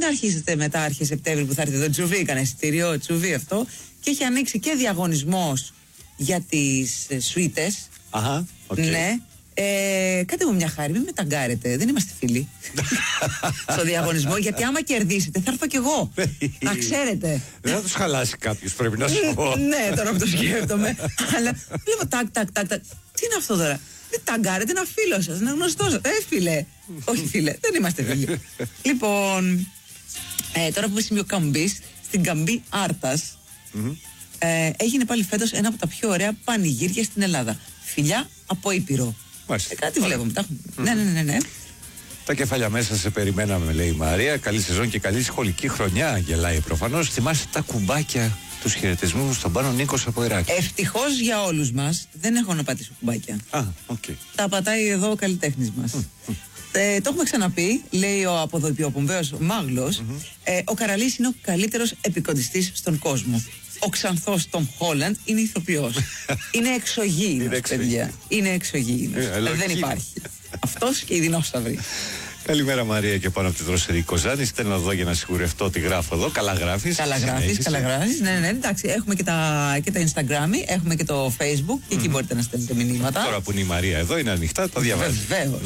αρχίσετε μετά αρχή Σεπτέμβρη που θα έρθει το Τσουβί, κανένα εισιτήριο, Τσουβί αυτό. Και έχει ανοίξει και διαγωνισμός για τις σουίτες. Αχα, οκ. Ναι. Κάντε μου μια χάρη, μην με ταγκάρετε. Δεν είμαστε φίλοι στο διαγωνισμό, γιατί άμα κερδίσετε θα έρθω κι εγώ. Να ξέρετε. Δεν θα τους χαλάσει κάποιος, πρέπει να σου πω. Ναι, τώρα που το σκέφτομαι. Αλλά βλέπω τάκ. Τι είναι αυτό τώρα? Δεν ταγκάρετε, ένα φίλο σας, ένα γνωστό σας. Φίλε. Όχι φίλε, δεν είμαστε φίλοι. Λοιπόν, τώρα που είμαι σημείο Καμπής, στην Καμπή Άρτας, έγινε πάλι φέτος ένα από τα πιο ωραία πανηγύρια στην Ελλάδα. Φιλιά από Ήπειρο. Κάτι βλέπουμε. Ναι. Τα κεφάλια μέσα σε περιμέναμε, λέει η Μαρία. Καλή σεζόν και καλή σχολική χρονιά, γελάει προφανώς. Θυμάστε τα κουμπάκια, τους χαιρετισμούς στον Πάνο Νίκος από Ιράκη. Ευτυχώς για όλους μας δεν έχω να πατήσω κουμπάκια. Τα πατάει εδώ ο καλλιτέχνης μας. Το έχουμε ξαναπεί, λέει ο αποδοποιοπομπαίος Μάγλος. Ο Καραλής είναι ο καλύτερος επικοντιστής στον κόσμο. Ο Ξανθός Τομ Χόλαντ είναι ηθοποιός. Είναι εξωγήινος, παιδιά. Είναι εξωγήινος. Δεν υπάρχει. Αυτός και οι δεινόσαυροι. Καλημέρα Μαρία και πάνω από τη δροσερή Κοζάνη. Στέλνω εδώ για να σιγουρευτώ ότι γράφω εδώ. Καλά γράφεις. Καλά γράφεις. Ναι, εντάξει. Έχουμε και τα Instagram, έχουμε και το Facebook και εκεί μπορείτε να στέλνετε μηνύματα. Τώρα που είναι η Μαρία εδώ είναι ανοιχτά, τα διαβάζει. Βεβαίως.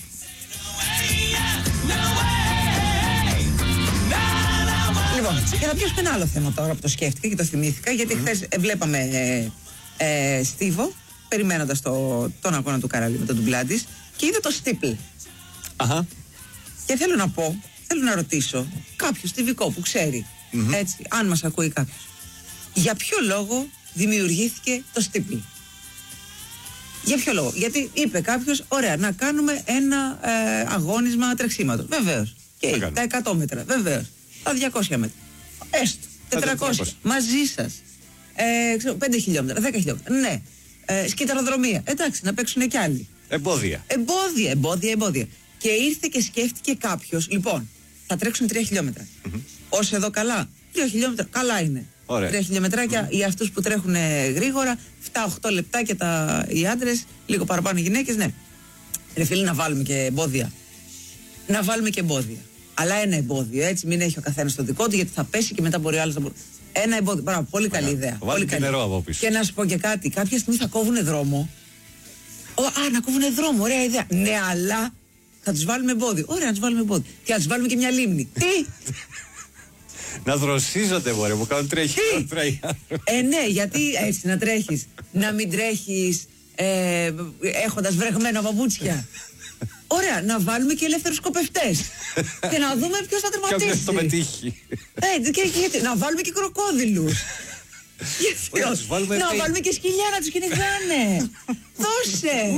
Λοιπόν, και θα πιάσουμε ένα άλλο θέμα τώρα που το σκέφτηκα και το θυμήθηκα, γιατί χθες βλέπαμε Στίβο περιμένοντας τον αγώνα του Καραλή με τον ντουμπλά της και είδα το Στίπλ. Αχα. Και θέλω να ρωτήσω κάποιο στιβικό που ξέρει, έτσι, αν μας ακούει κάποιος, για ποιο λόγο δημιουργήθηκε το Στίπλ? Για ποιο λόγο? Γιατί είπε κάποιος, ωραία, να κάνουμε ένα αγώνισμα τρεξίματος. Βεβαίως. Και τα 100 μέτρα. Βεβαίως. Τα 200 μέτρα. Έστω. 400. Μαζί σας. 5 χιλιόμετρα, 10 χιλιόμετρα. Ναι. Σκυταροδρομία. Εντάξει, να παίξουν κι άλλοι. Εμπόδια. Και ήρθε και σκέφτηκε κάποιος, λοιπόν, θα τρέξουν 3 χιλιόμετρα. Όσο εδώ καλά, 2 χιλιόμετρα, καλά είναι. 3 χιλιόμετράκια για αυτούς που τρέχουν γρήγορα, 7-8 λεπτάκια οι άντρες, λίγο παραπάνω οι γυναίκες, ναι. Ρε φίλοι, να βάλουμε και εμπόδια. Αλλά ένα εμπόδιο, έτσι, μην έχει ο καθένας το δικό του, γιατί θα πέσει και μετά μπορεί ο άλλος να μπορεί. Ένα εμπόδιο. Μπράβο, πολύ καλή ιδέα. Βάλει και νερό από πίσω. Και να σου πω και κάτι, κάποια στιγμή θα κόβουνε δρόμο. Να κόβουνε δρόμο, ωραία ιδέα. Ναι, αλλά θα τους βάλουμε εμπόδιο. Ωραία, να τους βάλουμε εμπόδιο. Και να τους βάλουμε και μια λίμνη. Τι! Να δροσίζονται, μωρέ, μου κάνουν τρέχει. Ναι, γιατί έτσι να τρέχεις. Να μην τρέχεις έχοντας βρεγμένα παπούτσια. Ωραία, να βάλουμε και ελεύθερους σκοπευτές. Και να δούμε ποιος θα τερματίσει. Ποιος το πετύχει. Να βάλουμε και κροκόδιλους. Να βάλουμε και σκυλιά να τους κυνηγάνε. Δώσε.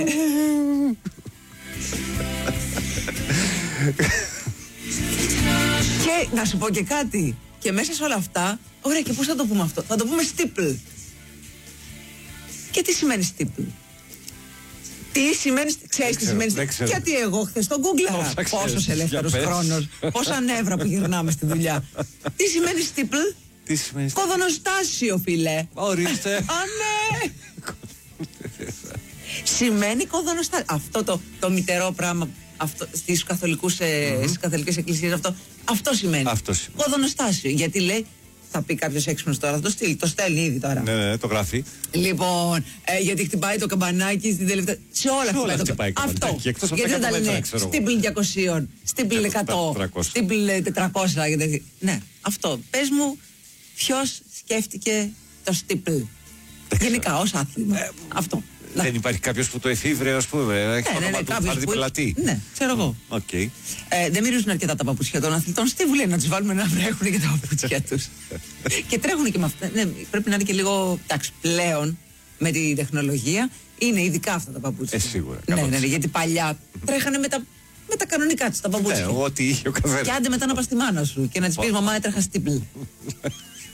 Και να σου πω και κάτι. Και μέσα σε όλα αυτά, ωραία, και πώς θα το πούμε αυτό? Θα το πούμε Στίπλ. Και τι σημαίνει Στίπλ? Ξέρεις τι σημαίνει? Γιατί εγώ χθες το γκούγκλαρα. Πόσος ελεύθερος χρόνος, πόσα νεύρα που γυρνάμε στη δουλειά. Τι σημαίνει Στίπλ? Κοδονοστάσιο, φίλε. Ορίστε. Ναι. Σημαίνει κοδονοστάσιο. Αυτό το μητερό πράγμα στις καθολικές εκκλησίες, αυτό σημαίνει. Κοδονοστάσιο. Γιατί λέει, θα πει κάποιος έξυπνος τώρα, θα το στείλει. Το στέλνει ήδη τώρα. Ναι, το γράφει. Λοιπόν, γιατί χτυπάει το καμπανάκι στην τελευταία. Σε όλα χτυπάει το καμπανάκι. Αυτό. Γιατί δεν τα λένε Στίπλ 200, Στίπλ 100, Στίπλ 400. Ναι, αυτό. Πες μου, ποιος σκέφτηκε το Στίπλ? Γενικά, ως άθλημα. Αυτό. Δεν υπάρχει κάποιος που το εφήβρε, ας πούμε, έχει το όνομα του Φαρδιπλατή. Ναι, ξέρω εγώ. Δεν μυρίζουν αρκετά τα παπούτσια των αθλητών. Στίβου λέει να τους βάλουμε να βρέχουν και τα παπούτσια τους. Και τρέχουν και με αυτά. Ναι, πρέπει να είναι και λίγο, εντάξει, πλέον με τη τεχνολογία είναι ειδικά αυτά τα παπούτσια. Σίγουρα. Ναι, γιατί παλιά τρέχανε με τα κανονικά τους τα παπούτσια. Ό,τι είχε ο καθένας. Και άντε μετά να πας στη μάνα σου και να της πεις, μαμά, έτρεχα Στίπλ.